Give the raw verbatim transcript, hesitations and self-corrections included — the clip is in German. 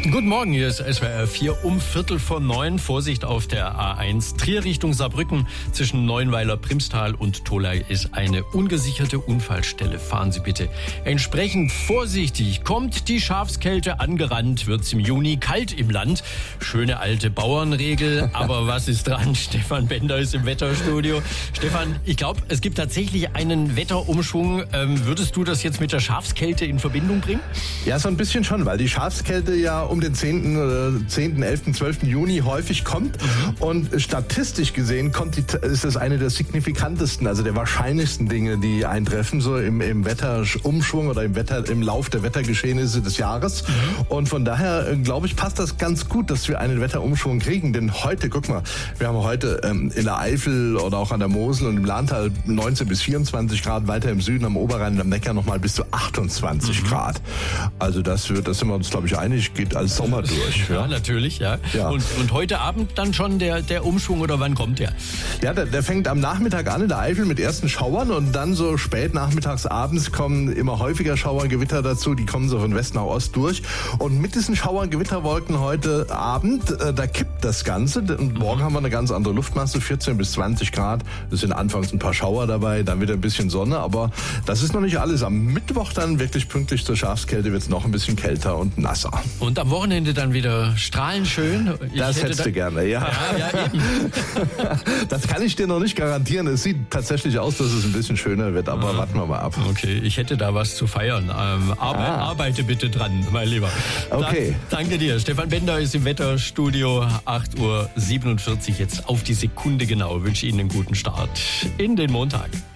Guten Morgen, hier ist S W R vier um Viertel vor neun. Vorsicht auf der A eins. Trier Richtung Saarbrücken zwischen Neuenweiler, Primstal und Tolai ist eine ungesicherte Unfallstelle. Fahren Sie bitte entsprechend vorsichtig. Kommt die Schafskälte angerannt, wird's im Juni kalt im Land. Schöne alte Bauernregel, aber was ist dran? Stefan Bender ist im Wetterstudio. Stefan, ich glaube, es gibt tatsächlich einen Wetterumschwung. Ähm, würdest du das jetzt mit der Schafskälte in Verbindung bringen? Ja, so ein bisschen schon, weil die Schafskälte ja um den zehnten, zehnten, elften, zwölften Juni häufig kommt. Mhm. Und statistisch gesehen kommt die, ist das eine der signifikantesten, also der wahrscheinlichsten Dinge, die eintreffen, so im, im Wetterumschwung oder im Wetter, im Lauf der Wettergeschehnisse des Jahres. Mhm. Und von daher, glaube ich, passt das ganz gut, dass wir einen Wetterumschwung kriegen. Denn heute, guck mal, wir haben heute ähm, in der Eifel oder auch an der Mosel und im Lahntal neunzehn bis vierundzwanzig Grad, weiter im Süden am Oberrhein und am Neckar nochmal bis zu achtundzwanzig mhm. Grad. Also das wird, das sind wir uns, glaube ich, einig, geht als Sommer durch. Ja, ja natürlich, ja. ja. Und, und heute Abend dann schon der, der Umschwung oder wann kommt der? Ja, der, der fängt am Nachmittag an in der Eifel mit ersten Schauern und dann so spät nachmittags, abends kommen immer häufiger Schauer, Gewitter dazu, die kommen so von West nach Ost durch. Und mit diesen Schauern, Gewitterwolken heute Abend, äh, da kippt das Ganze. Und morgen mhm. haben wir eine ganz andere Luftmasse, vierzehn bis zwanzig Grad. Es sind anfangs ein paar Schauer dabei, dann wieder ein bisschen Sonne, aber das ist noch nicht alles. Am Mittwoch dann wirklich pünktlich zur Schafskälte wird es noch ein bisschen kälter und nasser. Und am Wochenende dann wieder strahlend schön. Ich das hättest da du gerne, ja. Ja, ja eben. Das kann ich dir noch nicht garantieren. Es sieht tatsächlich aus, dass es ein bisschen schöner wird, aber ah. warten wir mal ab. Okay, ich hätte da was zu feiern. Ähm, arbe- ah. Arbeite bitte dran, mein Lieber. Okay. Da, danke dir. Stefan Bender ist im Wetterstudio, acht Uhr siebenundvierzig jetzt auf die Sekunde genau. Ich wünsche Ihnen einen guten Start in den Montag.